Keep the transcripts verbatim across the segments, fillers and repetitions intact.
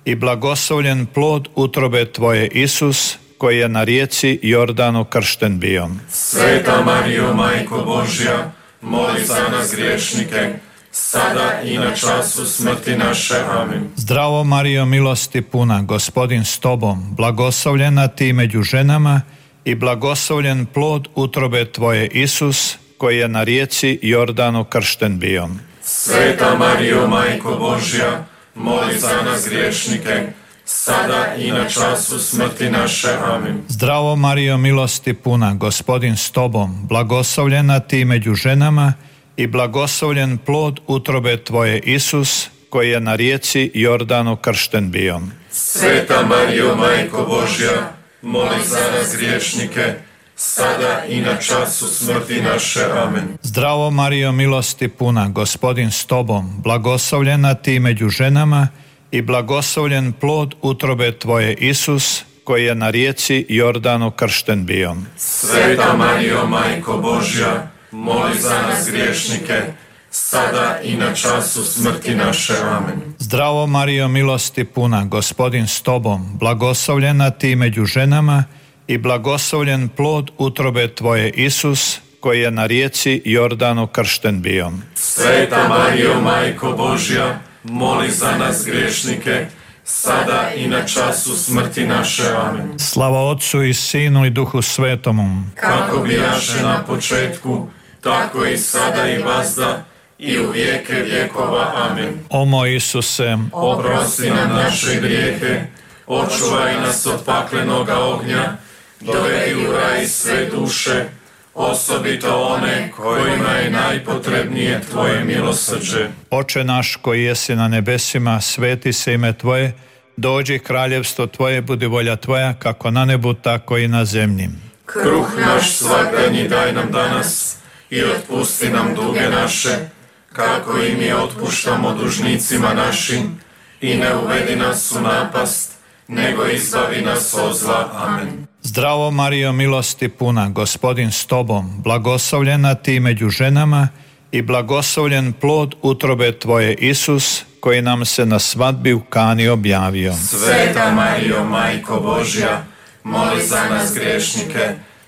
i blagoslovljen plod utrobe Tvoje, Isus, koji je na rijeci Jordanu kršten bio. Sveta Marijo, Majko Božja, moli za nas griješnike, sada i na času smrti naše. Amen. Zdravo Marijo, milosti puna, Gospodin s Tobom, blagoslovljena Ti među ženama i blagoslovljen plod utrobe Tvoje, Isus, koji je na rijeci Jordanu kršten bio. Sveta Marijo, Majko Božja, moli za nas griješnike, sada i na času smrti naše. Amen. Zdravo Marijo, milosti puna, Gospodin s Tobom, blagoslovljena Ti među ženama i blagoslovljen plod utrobe Tvoje, Isus, koji je na rijeci Jordanu kršten bio. Sveta Marijo, Majko Božja, moli za nas griješnike, sada i na času smrti naše. Amen. Zdravo Marijo, milosti puna, Gospodin s Tobom, blagoslovljena Ti među ženama i blagoslovljen plod utrobe Tvoje, Isus, koji je na rijeci Jordanu kršten bio. Sveta Marijo, Majko Božja, moli za nas griješnike, sada i na času smrti naše. Amen. Zdravo Marijo, milosti puna, Gospodin s Tobom, blagoslovljena Ti među ženama i blagoslovljen plod utrobe Tvoje, Isus, koji je na rijeci Jordanu kršten bio. Sveta Marijo, Majko Božja, moli za nas griješnike, sada i na času smrti naše. Amen. Slava Otcu i Sinu i Duhu Svetomu, kako bijaše na početku, tako i sada i vazda, i u vijeke vjekova. Amen. O moj Isuse, oprosti nam naše grijehe, očuvaj nas od paklenoga ognja, dovedi u raj sve duše, osobito one kojima je najpotrebnije Tvoje milosrđe. Oče naš koji jesi na nebesima, sveti se ime Tvoje, dođi kraljevstvo Tvoje, budi volja Tvoja, kako na nebu, tako i na zemlji. Kruh naš svakdanji daj nam danas i otpusti nam duge naše, kako i mi otpuštamo dužnicima našim, i ne uvedi nas u napast, nego izbavi nas od zla. Amen. Zdravo Marijo, milosti puna, Gospodin s Tobom, blagoslovljena Ti među ženama i blagoslovljen plod utrobe Tvoje, Isus, koji nam se na svadbi u Kani objavio. Sveta Marijo, Majko Božja, moli za nas griješnike,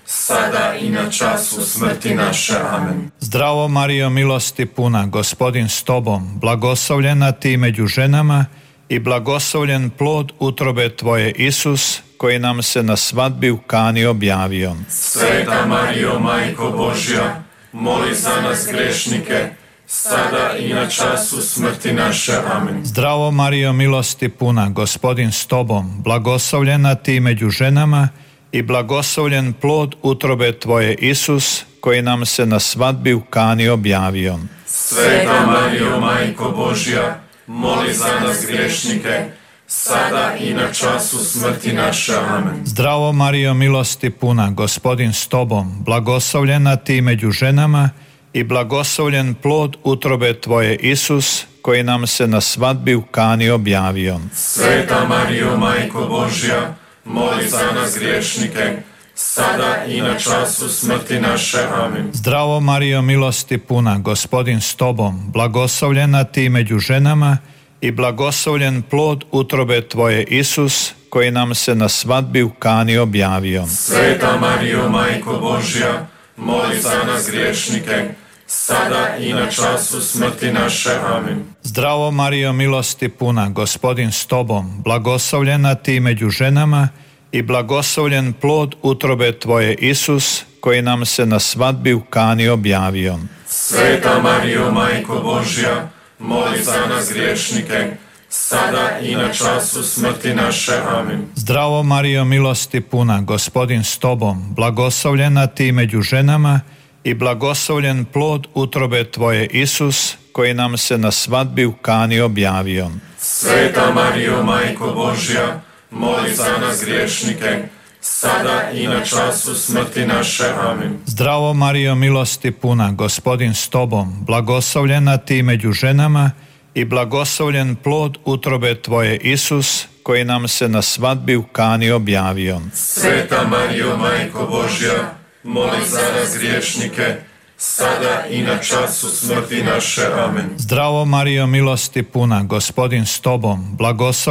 sada i na času smrti naše. Amen. Zdravo Marijo, milosti puna, Gospodin s Tobom, blagoslovljena Ti među ženama i blagoslovljen plod utrobe Tvoje, Isus, koji nam se na svadbi u Kani objavio. Sveta Marijo, Majko Božja, moli za nas griješnike, sada i na času smrti naše. Amen. Zdravo Marijo, milosti puna, Gospodin s Tobom, blagoslovljena Ti među ženama i blagoslovljen plod utrobe Tvoje, Isus, koji nam se na svadbi u Kani objavio. Sveta Marijo, Majko Božja, moli za nas griješnike, sada i na času smrti naše. Amen. Zdravo Marijo, milosti puna, Gospodin s Tobom, blagoslovljena Ti među ženama i blagoslovljen plod utrobe Tvoje, Isus, koji nam se na svadbi u Kani objavio. Sveta Marijo, Majko Božja, moli za nas griješnike, sada i na času smrti naše. Amen. Zdravo Marijo, milosti puna, Gospodin s Tobom, blagoslovljena Ti među ženama i blagoslovljen plod utrobe Tvoje, Isus, koji nam se na svadbi u Kani objavio. Sveta Marijo, Majko Božja, moli za nas griješnike, sada i na času smrti naše. Amen. Zdravo Marijo, milosti puna, Gospodin s Tobom, blagoslovljena Ti među ženama i blagoslovljen plod utrobe Tvoje, Isus, koji nam se na svadbi u Kani objavio. Sveta Marijo, Majko Božja, moli za nas griješnike, sada i na času smrti naše. Amen. Zdravo Marijo, milosti puna, Gospodin s Tobom, blagoslovljena Ti među ženama i blagoslovljen plod utrobe Tvoje, Isus, koji nam se na svadbi u Kani objavio. Sveta Marijo, Majko Božja, moli za nas griješnike, sada i na času smrti naše. Amen. Zdravo Marijo, milosti puna, Gospodin s Tobom, blagoslovljena Ti među ženama i blagoslovljen plod utrobe Tvoje, Isus, koji nam se na svadbi u Kani objavio. Sveta Marijo, Majko Božja, moli za nas griješnike, sada i na času smrti naše. Amen. Zdravo Marijo, milosti puna, Gospodin s Tobom, blagoslovljena